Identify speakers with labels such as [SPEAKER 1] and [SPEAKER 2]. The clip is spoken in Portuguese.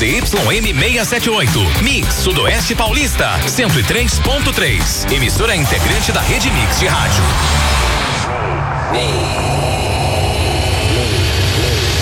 [SPEAKER 1] ZYM 678. Mix Sudoeste Paulista, 103.3. Emissora integrante da Rede Mix de rádio.